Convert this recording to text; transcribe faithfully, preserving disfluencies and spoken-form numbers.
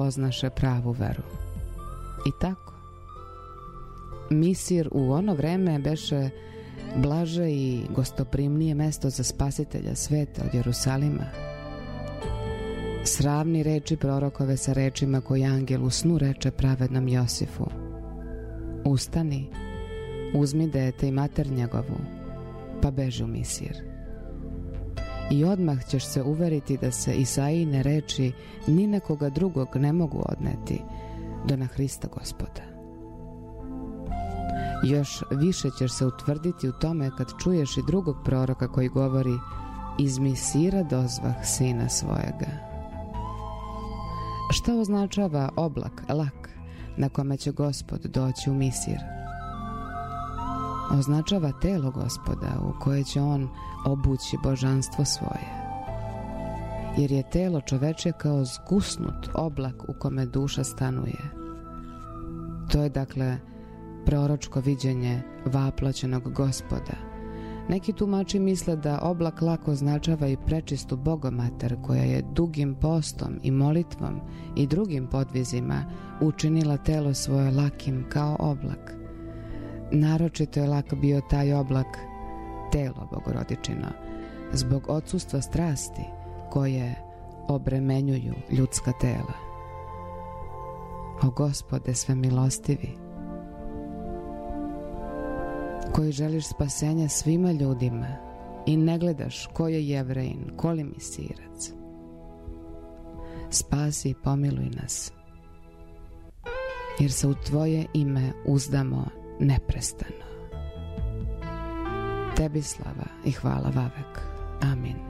poznaše pravu veru. I tako. Misir u ono vreme beše blaže i gostoprimnije mesto za spasitelja sveta od Jerusalima. Sravni reči prorokove sa rečima koji angel u snu reče pravednom Josifu: ustani, uzmi dete i mater njegovu, pa beži u Misir. I odmah ćeš se uveriti da se Isaijine reči ni nekoga drugog ne mogu odneti do na Hrista Gospoda. Još više ćeš se utvrditi u tome kad čuješ i drugog proroka koji govori: iz Misira dozvah sina svojega. Šta označava oblak, lak, na kome će Gospod doći u Misir? Označava telo Gospoda u koje će on obući božanstvo svoje. Jer je telo čoveče kao zgusnut oblak u kome duša stanuje. To je dakle proročko viđenje vaploćenog Gospoda. Neki tumači misle da oblak lako označava i prečistu Bogomater koja je dugim postom i molitvom i drugim podvizima učinila telo svoje lakim kao oblak. Naročito je lak bio taj oblak, telo Bogorodičino, zbog odsustva strasti koje obremenjuju ljudska tela. O Gospode svemilostivi, koji želiš spasenja svima ljudima i ne gledaš ko je Jevrejin, ko li Misirac. Spasi i pomiluj nas, jer se u Tvoje ime uzdamo neprestano. Tebi slava i hvala vavek. Amin.